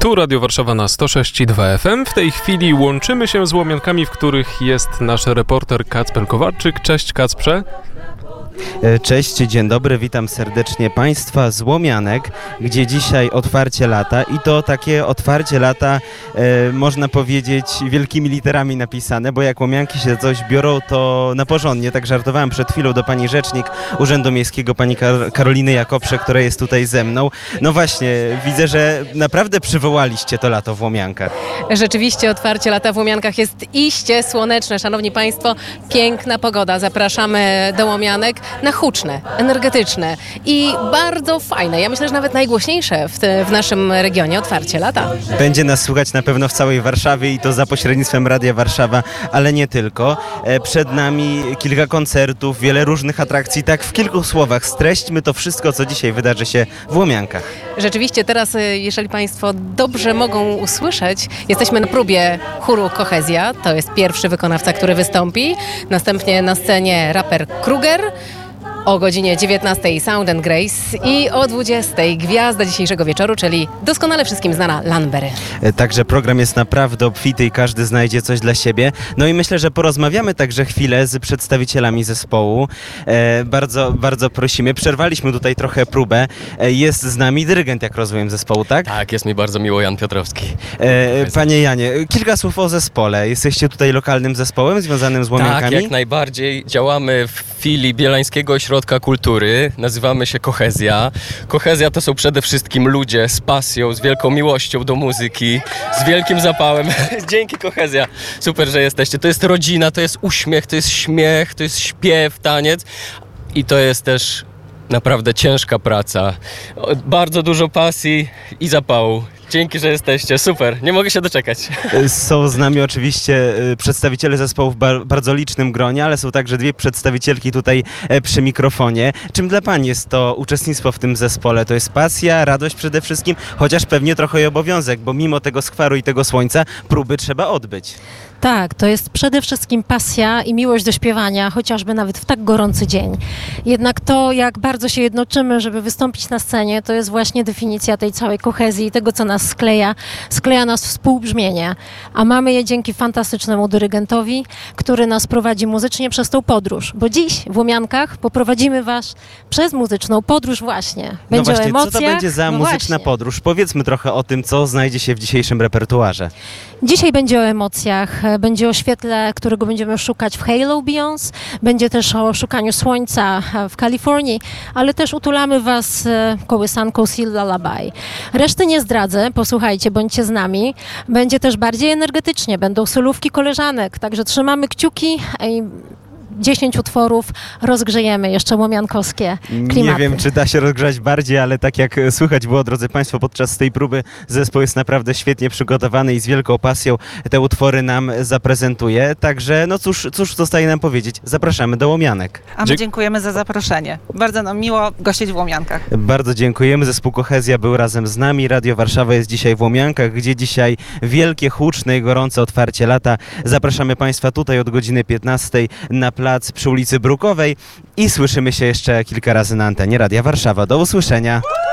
Tu Radio Warszawa na 106,2 FM. W tej chwili łączymy się z Łomiankami, w których jest nasz reporter Kacper Kowalczyk. Cześć Kacprze. Cześć, dzień dobry, witam serdecznie Państwa z Łomianek, gdzie dzisiaj otwarcie lata i to takie otwarcie lata, można powiedzieć, wielkimi literami napisane, bo jak Łomianki się coś biorą, to na porządnie. Tak żartowałem przed chwilą do pani rzecznik Urzędu Miejskiego, pani Karoliny Jakobsze, która jest tutaj ze mną. No właśnie, widzę, że naprawdę przywołaliście to lato w Łomiankach. Rzeczywiście otwarcie lata w Łomiankach jest iście słoneczne. Szanowni Państwo, piękna pogoda. Zapraszamy do Łomianek na huczne, energetyczne i bardzo fajne. Ja myślę, że nawet najgłośniejsze w naszym regionie otwarcie lata. Będzie nas słuchać na pewno w całej Warszawie i to za pośrednictwem Radia Warszawa, ale nie tylko. Przed nami kilka koncertów, wiele różnych atrakcji. Tak w kilku słowach streśćmy to wszystko, co dzisiaj wydarzy się w Łomiankach. Rzeczywiście teraz, jeżeli Państwo dobrze mogą usłyszeć, jesteśmy na próbie chóru Kohezja. To jest pierwszy wykonawca, który wystąpi. Następnie na scenie raper Kruger. O godzinie 19:00 Sound and Grace i o 20:00 gwiazda dzisiejszego wieczoru, czyli doskonale wszystkim znana Lanbery. Także program jest naprawdę obfity i każdy znajdzie coś dla siebie. No i myślę, że porozmawiamy także chwilę z przedstawicielami zespołu. Bardzo prosimy. Przerwaliśmy tutaj trochę próbę. Jest z nami dyrygent, jak rozumiem, zespołu, tak? Tak, jest mi bardzo miło, Jan Piotrowski. Panie Janie, kilka słów o zespole. Jesteście tutaj lokalnym zespołem związanym z Łomiankami? Tak, jak najbardziej. Działamy w filii Bielańskiego Ośrodka Kultury. Nazywamy się Kohezja. Kohezja to są przede wszystkim ludzie z pasją, z wielką miłością do muzyki, z wielkim zapałem. Dzięki, Kohezja. Super, że jesteście. To jest rodzina, to jest uśmiech, to jest śmiech, to jest śpiew, taniec i to jest też naprawdę ciężka praca. Bardzo dużo pasji i zapału. Dzięki, że jesteście. Super. Nie mogę się doczekać. Są z nami oczywiście przedstawiciele zespołu w bardzo licznym gronie, ale są także dwie przedstawicielki tutaj przy mikrofonie. Czym dla Pani jest to uczestnictwo w tym zespole? To jest pasja, radość przede wszystkim, chociaż pewnie trochę i obowiązek, bo mimo tego skwaru i tego słońca próby trzeba odbyć. Tak, to jest przede wszystkim pasja i miłość do śpiewania, chociażby nawet w tak gorący dzień. Jednak to, jak bardzo się jednoczymy, żeby wystąpić na scenie, to jest właśnie definicja tej całej kohezji i tego, co nas skleja. Skleja nas współbrzmienie, a mamy je dzięki fantastycznemu dyrygentowi, który nas prowadzi muzycznie przez tą podróż. Bo dziś w Łomiankach poprowadzimy Was przez muzyczną podróż właśnie. Będzie no właśnie, o emocjach. Co to będzie za muzyczna podróż? Powiedzmy trochę o tym, co znajdzie się w dzisiejszym repertuarze. Dzisiaj będzie o emocjach, będzie o świetle, którego będziemy szukać w Halo Beyoncé, będzie też o szukaniu słońca w Kalifornii, ale też utulamy Was kołysanką Seal Lullaby. Reszty nie zdradzę, posłuchajcie, bądźcie z nami. Będzie też bardziej energetycznie, będą solówki koleżanek, także trzymamy kciuki i 10 utworów rozgrzejemy jeszcze łomiankowskie klimaty. Nie wiem, czy da się rozgrzać bardziej, ale tak jak słychać było, drodzy Państwo, podczas tej próby zespół jest naprawdę świetnie przygotowany i z wielką pasją te utwory nam zaprezentuje. Także no cóż zostaje nam powiedzieć. Zapraszamy do Łomianek. A my dziękujemy za zaproszenie. Bardzo nam miło gościć w Łomiankach. Bardzo dziękujemy. Zespół Kohezja był razem z nami. Radio Warszawa jest dzisiaj w Łomiankach, gdzie dzisiaj wielkie, huczne i gorące otwarcie lata. Zapraszamy Państwa tutaj od godziny 15:00 na plac przy ulicy Brukowej i słyszymy się jeszcze kilka razy na antenie Radia Warszawa. Do usłyszenia.